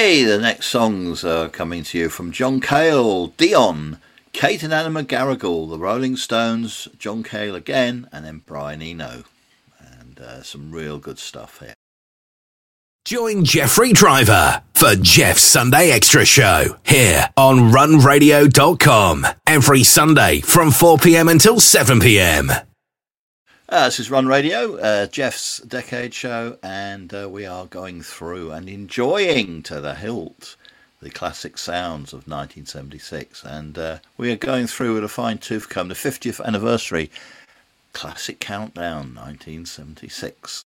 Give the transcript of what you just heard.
Okay, the next songs are coming to you from John Cale, Dion, Kate and Anna McGarrigle, the Rolling Stones, John Cale again, and then Brian Eno. And some real good stuff here. Join Jeffrey Driver for Jeff's Sunday Extra Show here on runradio.com every Sunday from 4 p.m. until 7 p.m. This is Run Radio, Jeff's Decade Show, and we are going through and enjoying to the hilt the classic sounds of 1976. And we are going through with a fine-tooth comb, the 50th anniversary Classic Countdown 1976.